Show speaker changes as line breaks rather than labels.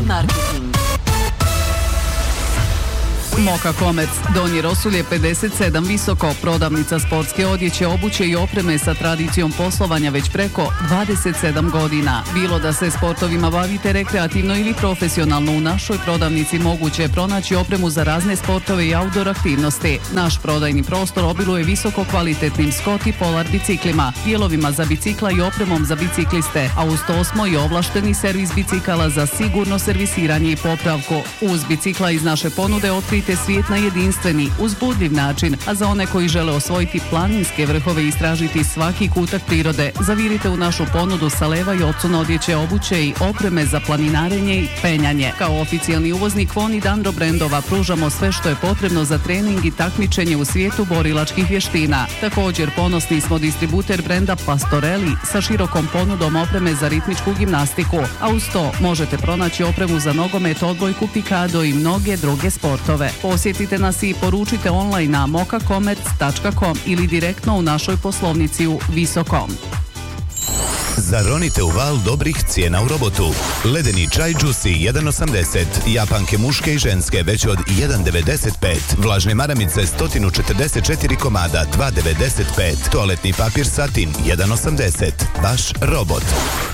marketing. Moka Commerce, Donji Rosulje 57, Visoko, prodavnica sportske odjeće, obuće i opreme sa tradicijom poslovanja već preko 27 godina. Bilo da se sportovima bavite rekreativno ili profesionalno, u našoj prodavnici moguće je pronaći opremu za razne sportove i outdoor aktivnosti. Naš prodajni prostor obiluje visoko kvalitetnim Scott i Polar biciklima, dijelovima za bicikla i opremom za bicikliste, a uz to smo i ovlašteni servis bicikala za sigurno servisiranje i popravku. Uz bicikla iz naše ponude otkrite svijet na jedinstveni, uzbudljiv način, a za one koji žele osvojiti planinske vrhove i istražiti svaki kutak prirode, zavirite u našu ponudu sa leva i ocuna odjeće, obuće i opreme za planinarenje i penjanje. Kao oficijalni uvoznik Von i Dandro brendova pružamo sve što je potrebno za trening i takmičenje u svijetu borilačkih vještina. Također ponosni smo distributer brenda Pastorelli sa širokom ponudom opreme za ritmičku gimnastiku, a uz to možete pronaći opremu za nogomet, odbojku, pikado i mnoge druge sportove. Posjetite nas i poručite online na mokacommerce.com ili direktno u našoj poslovnici u Visokom.
Zaronite u val dobrih cijena u Robotu. Ledeni čaj Juicy 1,80, japanke muške i ženske već od 1,95, vlažne maramice 144 komada 2,95, toaletni papir Satin 1,80. Vaš Robot.